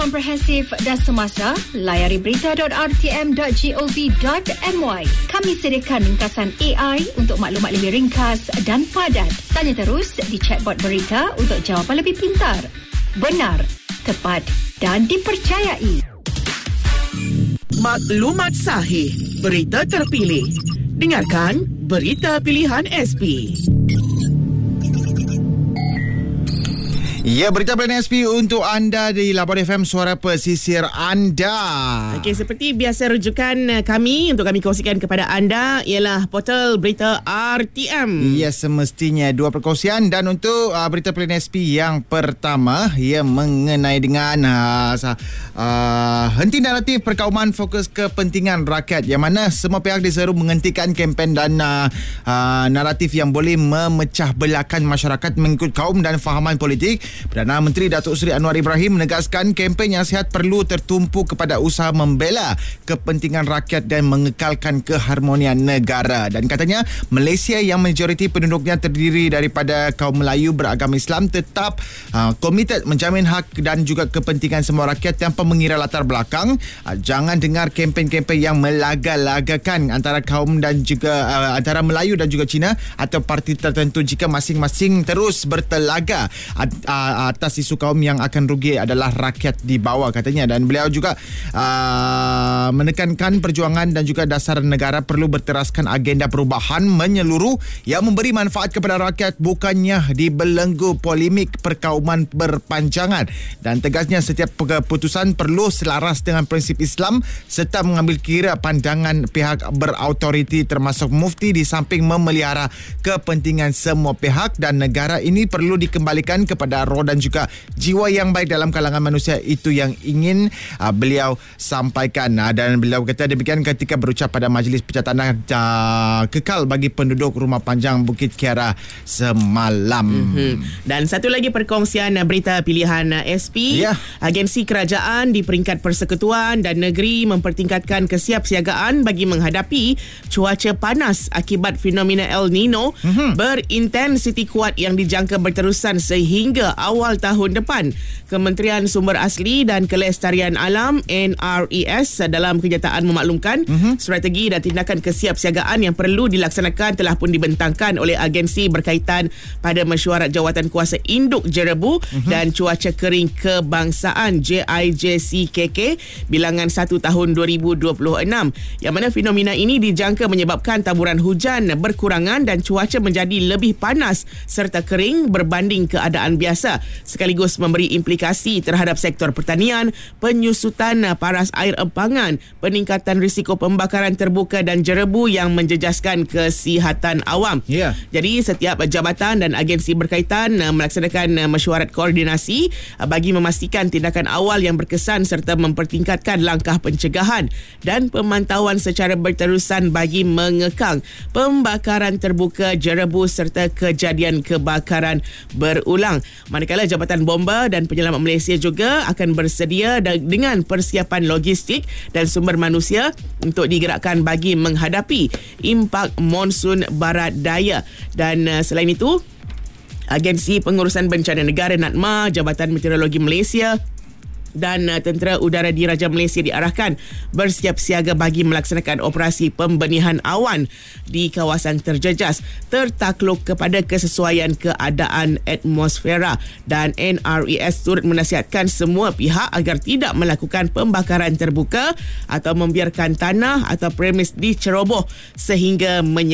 komprehensif dan semasa, layari berita.rtm.gov.my. Kami sediakan ringkasan AI untuk maklumat lebih ringkas dan padat. Tanya terus di chatbot berita untuk jawapan lebih pintar, benar, tepat dan dipercayai. Maklumat sahih, berita terpilih. Dengarkan Berita Pilihan SP. Ya, berita pilihan SP untuk anda di Labor FM, suara pesisir anda. Okey, seperti biasa rujukan kami untuk kami kongsikan kepada anda ialah portal berita RTM. Ya, semestinya dua perkongsian. Dan untuk berita pilihan SP yang pertama, ia mengenai dengan henti naratif perkauman fokus kepentingan rakyat, yang mana semua pihak diseru menghentikan kempen dan naratif yang boleh memecah belahkan masyarakat mengikut kaum dan fahaman politik. Perdana Menteri Datuk Seri Anwar Ibrahim menegaskan kempen yang sihat perlu tertumpu kepada usaha membela kepentingan rakyat dan mengekalkan keharmonian negara. Dan katanya Malaysia yang majoriti penduduknya terdiri daripada kaum Melayu beragama Islam tetap komited menjamin hak dan juga kepentingan semua rakyat tanpa mengira latar belakang. Jangan dengar kempen-kempen yang melaga-lagakan antara kaum dan juga antara Melayu dan juga Cina atau parti tertentu jika masing-masing terus bertelaga atas isu kaum yang akan rugi adalah rakyat di bawah, katanya. Dan beliau juga menekankan perjuangan dan juga dasar negara perlu berteraskan agenda perubahan menyeluruh yang memberi manfaat kepada rakyat, bukannya dibelenggu polemik perkauman berpanjangan. Dan tegasnya setiap keputusan perlu selaras dengan prinsip Islam serta mengambil kira pandangan pihak berautoriti termasuk mufti, di samping memelihara kepentingan semua pihak dan negara ini perlu dikembalikan kepada roh dan juga jiwa yang baik dalam kalangan manusia. Itu yang ingin beliau sampaikan. Dan beliau kata demikian ketika berucap pada Majlis Pecah Tanah Kekal bagi penduduk Rumah Panjang Bukit Kiara semalam. Dan satu lagi perkongsian berita pilihan SP. Agensi kerajaan di peringkat persekutuan dan negeri mempertingkatkan kesiapsiagaan bagi menghadapi cuaca panas akibat fenomena El Nino berintensiti kuat yang dijangka berterusan sehingga awal tahun depan. Kementerian Sumber Asli dan Kelestarian Alam NRES dalam kenyataan memaklumkan strategi dan tindakan kesiapsiagaan yang perlu dilaksanakan telah pun dibentangkan oleh agensi berkaitan pada mesyuarat Jawatan Kuasa Induk Jerebu dan Cuaca Kering Kebangsaan JIJCKK bilangan 1 tahun 2026, yang mana fenomena ini dijangka menyebabkan taburan hujan berkurangan dan cuaca menjadi lebih panas serta kering berbanding keadaan biasa, sekaligus memberi implikasi terhadap sektor pertanian, penyusutan paras air empangan, peningkatan risiko pembakaran terbuka dan jerebu yang menjejaskan kesihatan awam. Jadi setiap jabatan dan agensi berkaitan melaksanakan mesyuarat koordinasi bagi memastikan tindakan awal yang berkesan serta mempertingkatkan langkah pencegahan dan pemantauan secara berterusan bagi mengekang pembakaran terbuka, jerebu serta kejadian kebakaran berulang. Manakala Jabatan Bomba dan Penyelamat Malaysia juga akan bersedia dengan persiapan logistik dan sumber manusia untuk digerakkan bagi menghadapi impak monsun barat daya. Dan selain itu, Agensi Pengurusan Bencana Negara NADMA, Jabatan Meteorologi Malaysia dan Tentera Udara Diraja Malaysia diarahkan bersiap siaga bagi melaksanakan operasi pembenihan awan di kawasan terjejas tertakluk kepada kesesuaian keadaan atmosfera. Dan NRES turut menasihatkan semua pihak agar tidak melakukan pembakaran terbuka atau membiarkan tanah atau premis diceroboh sehingga